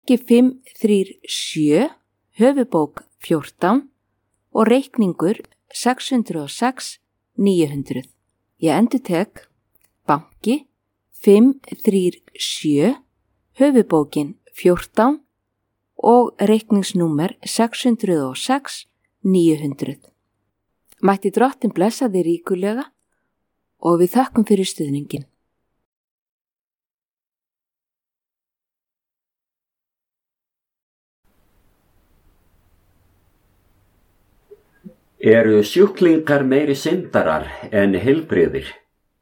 537, höfubók 14 og reikningur 606 900. Ég endurtek: banki 537, höfubókin 14 og reikningsnúmer 606 900. Mætti Drottinn blessa þig ríkulega og við þökkum fyrir stuðninginn. Eru sjúklingar meiri syndarar en heilbrigðir?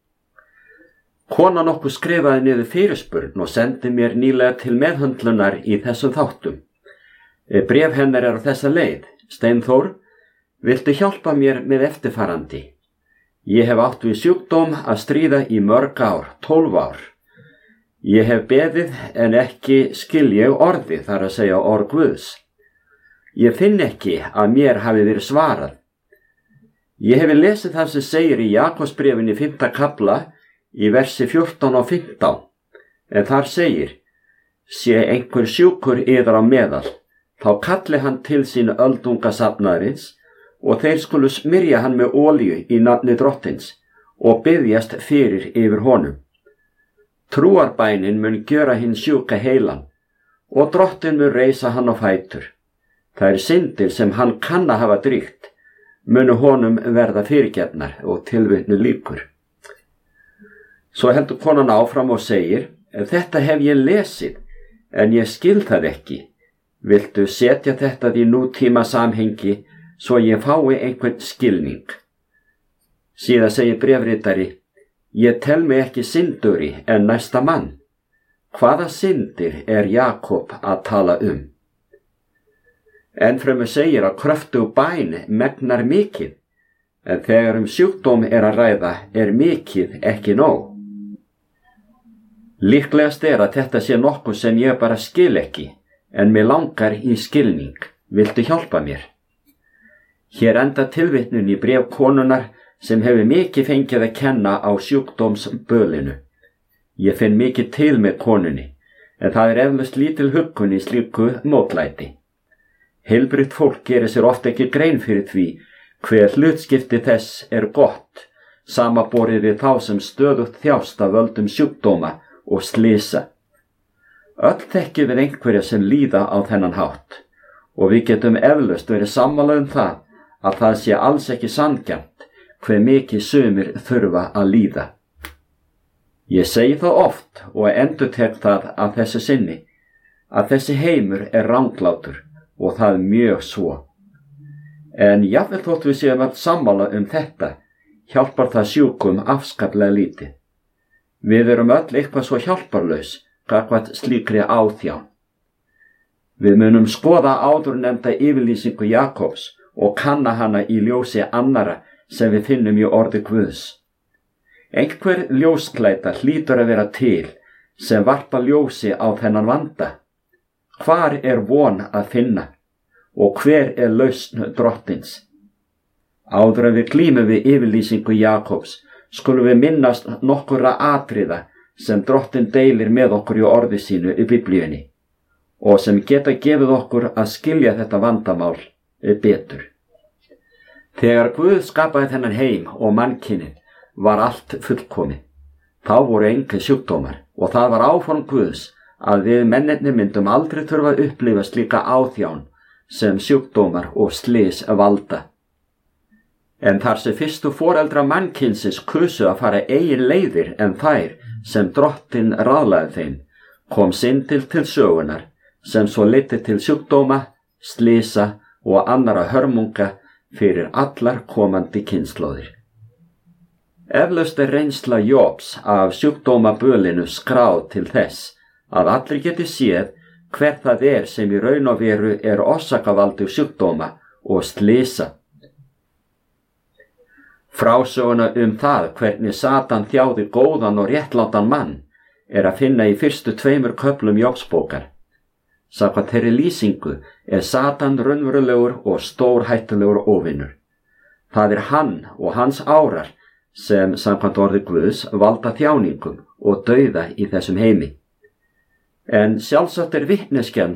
Kona nokkuð skrifaði niður fyrirspurn og sendi mér nýlega til meðhöndlunar í þessum þáttum. Bréf hennar á þessa leið: Steinþór, viltu hjálpa mér með eftirfarandi? Ég hef átt við sjúkdóm að stríða í mörg ár, 12 ár. Ég hef beðið en ekki skil ég orði, þar að segja orð Guðs. Ég finn ekki að mér hafi verið svarað. Ég hef lesið það sem segir í Jakobsbréfinni 5. kafla í versi 14 og 15, en þar segir: sé einhver sjúkur yðar á meðal, þá kalli hann til sín öldunga safnaðarins og þeir skulu smyrja hann með olíu í nafni Drottins og biðjast fyrir yfir honum. Trúarbænin mun gjöra hinn sjúka heilan og Drottinn mun reisa hann á fætur. Þær syndir sem hann kann að hafa dríkt munu honum verða fyrirgefnar, og tilvitnu lýkur. Svo heldur konan áfram og segir: þetta hef ég lesið, en ég skil það ekki. Viltu setja þetta í nútíma samhengi svo ég fái einhvern skilning? Síðan segir bréfritari: ég tel mig ekki syndugri en næsta mann. Hvaða syndir er Jakob að tala um? Ennfremur segir að kröftug bæn megnar mikið, en þegar sjúkdóm er að ræða er mikið ekki nóg. Líklegast er að þetta sé nokkuð sem ég bara skil ekki, en mig langar í skilning. Viltu hjálpa mér? Hér enda tilvitnun í bréf konunnar sem hefur mikið fengið að kenna á sjúkdómsbölinu. Ég finn mikið til með konunni, en það er eflaust lítil huggun í slíku mótlæti. Heilbrigt fólk gerir sér oft ekki grein fyrir því hver hlutskipti þess er gott, samanborið við þá sem stöðugt þjást af völdum sjúkdóma og slysa. Öll þekkjum við einhverja sem líða á þennan hátt, og við getum eflaust verið sammála það að það sé alls ekki sanngjarnt hve mikið sumir þurfa að líða. Ég segi það oft og endurtek það að þessu sinni, að þessi heimur er ranglátur, og það mjög svo. En jafnvel þótt við séum öll sammála þetta, hjálpar það sjúkum afskaplega lítið. Við erum öll eitthvað svo hjálparlaus gagnvart slíkri áþján. Við munum skoða áðurnefnda yfirlýsingu Jakobs og kanna hana í ljósi annara sem við finnum í orði Guðs. Einhver ljósklæta hlýtur að vera til sem varpa ljósi á þennan vanda. Hvar er von að finna og hver er lausn Drottins? Áður en við glímum við yfirlýsingu Jakobs skulum við minnast nokkurra atriða sem Drottinn deilir með okkur í orði sínu í Biblíunni og sem geta gefið okkur að skilja þetta vandamál betur. Þegar Guð skapaði þennan heim og mannkynið var allt fullkomið. Þá voru engir sjúkdómar og það var áform Guðs að við mennirnir myndum aldrei þurfa að upplifa slíka áþján sem sjúkdómar og slys valda. En þar sem fyrstu foreldra mannkynsins kusu að fara eigin leiðir en þær sem Drottinn ráðlagði þeim, kom syndin til sögunar sem svo leiddi til sjúkdóma, slysa og annarra hörmunga fyrir allar komandi kynslóðir. Eflaust er reynsla Jobs af sjúkdómabölinu skráð til þess að allir geti séð hver það er sem í raun og veru er orsakavaldur sjúkdóma og slysa. Frásöguna það hvernig Satan þjáði góðan og réttlátan mann er að finna í fyrstu 2 köflum Jobsbókar. Samkvæmt þeirri lýsingu er Satan raunverulegur og stórhættulegur óvinur. Það er hann og hans árar sem samkvæmt orði Guðs valda þjáningum og dauða í þessum heimi. En sjálfsagt er vitneskjan